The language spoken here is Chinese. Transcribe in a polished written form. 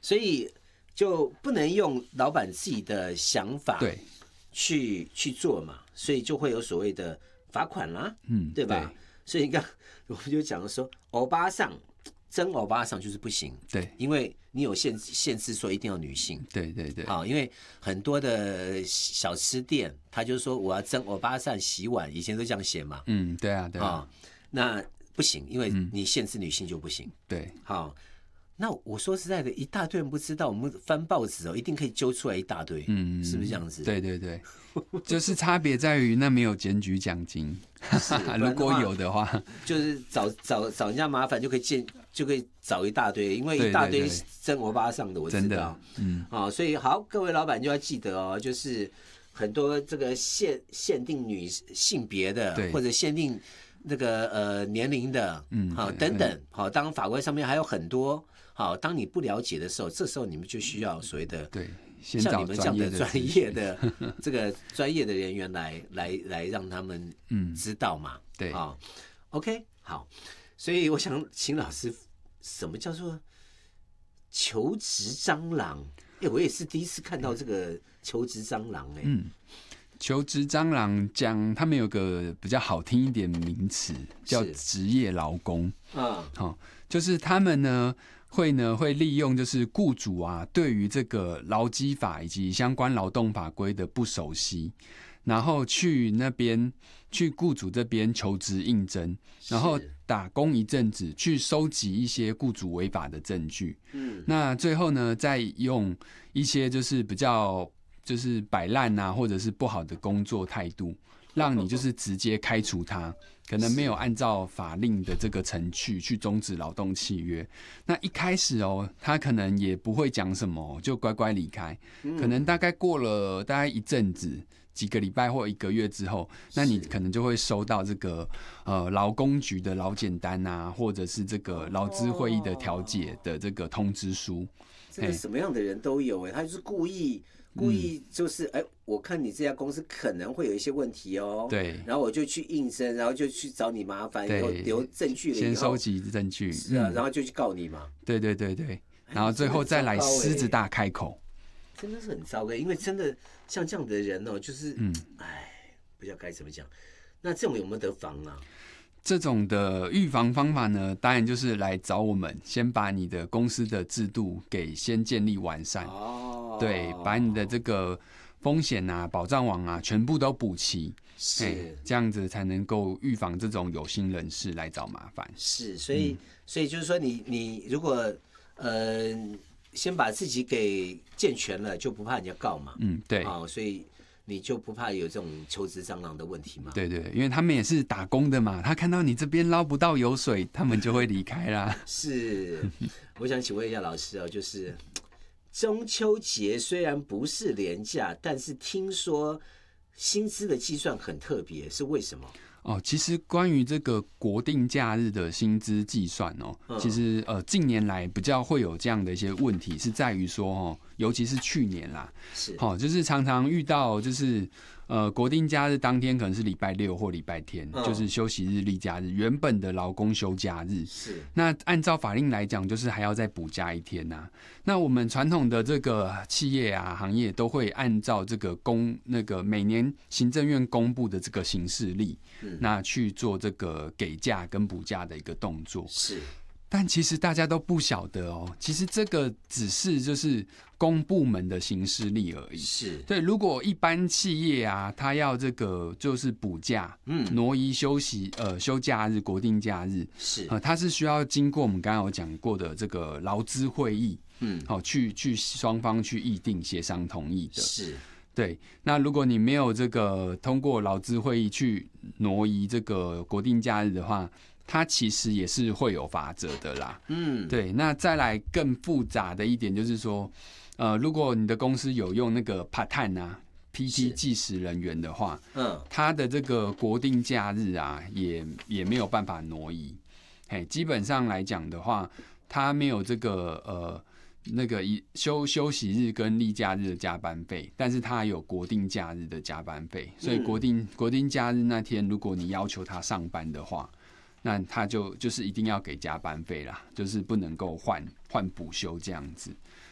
所以就不能用老板自己的想法对去做嘛，所以就会有所谓的罚款啦，对吧？ 对， 所以刚我们就讲说，欧巴桑真欧巴桑就是不行， 对， 因为你有限制说一定要女性， 对对对， 因为很多的小吃店，他就说我要蒸欧巴桑洗碗，以前都这样写嘛， 对啊，对啊， 那不行，因为你限制女性就不行， 对， 好。那我说实在的，一大堆人不知道，我们翻报纸一定可以揪出来一大堆，是不是这样子？ 对对对，就是差别在于那没有检举奖金，如果有的话， 就是找人家麻烦就可以找一大堆，因为一大堆真欧巴桑的我知道，所以好，各位老板就要记得哦，就是很多这个限定女性别的，或者限定那个年龄的，好等等，好，当然法规上面还有很多。好，当你不了解的时候，这时候你们就需要所谓的像你们这样的专业的这个专业的人员来让他们知道嘛。 对啊 ，OK， 好，所以我想请老师，什么叫做求职蟑螂？我也是第一次看到这个求职蟑螂求职蟑螂讲，他们有个比较好听一点的名词，叫职业劳工。就是他们呢会利用就是雇主啊对于这个劳基法以及相关劳动法规的不熟悉，然后去雇主这边求职应征，然后打工一阵子，去收集一些雇主违法的证据。那最后呢，再用一些就是比较就是摆烂啊，或者是不好的工作态度，让你就是直接开除他，可能没有按照法令的这个程序去终止劳动契约。那一开始他可能也不会讲什么，就乖乖离开。可能大概过了大概一阵子，几个礼拜或1个月之后，那你可能就会收到这个劳工局的劳检单啊，或者是这个劳资会议的调解的这个通知书。 这个什么样的人都有他就是故意就是我看你这家公司可能会有一些问题对， 然后我就去应征，然后就去找你麻烦，留证据了以后， 先收集证据， 是啊，然后就去告你嘛。 对对对对，然后最后再来狮子大开口， 真的是很糟糕，因为真的像这样的人就是不知道该怎么讲。那这种有没有得防啊？ 这种的预防方法呢，当然就是来找我们，先把你的公司的制度给先建立完善。对，把你的这个风险啊、保障网啊全部都补齐，这样子才能够预防这种有心人士来找麻烦。 是，所以就是说你如果先把自己给健全了，就不怕人家告嘛。 对。 所以你就不怕有这种求职蟑螂的问题吗？ 对对，因为他们也是打工的嘛，他看到你这边捞不到油水，他们就会离开啦。 是，我想请问一下老师就是中秋节虽然不是连假，但是听说薪资的计算很特别，是为什么？ 其实关于这个国定假日的薪资计算其实近年来比较会有这样的一些问题，是在于说尤其是去年啦，就是常常遇到就是国定假日当天可能是礼拜六或礼拜天，就是休息日、例假日，原本的劳工休假日， 是那按照法令来讲，就是还要再补加1天呐。那我们传统的这个企业啊、行业都会按照这个每年行政院公布的这个行事历，那去做这个给假跟补假的一个动作。 是。 但其实大家都不晓得其实这个只是就是公部门的行事历而已。 是对，如果一般企业啊，他要这个就是补假，挪移休假日、国定假日， 是它是需要经过我们刚刚有讲过的这个劳资会议，去双方去议定、协商同意的。 是。 对，那如果你没有这个通过劳资会议去挪移这个国定假日的话，它其实也是会有法则的啦。对，那再来更复杂的一点就是说，如果你的公司有用那个 part time 啊 PT 计时人员的话，他的这个国定假日啊，也没有办法挪移。基本上来讲的话，他没有这个休息日跟例假日的加班费，但是他有国定假日的加班费，所以国定假日那天，如果你要求他上班的话，那他就是一定要给加班费啦，就是不能够换补休这样子。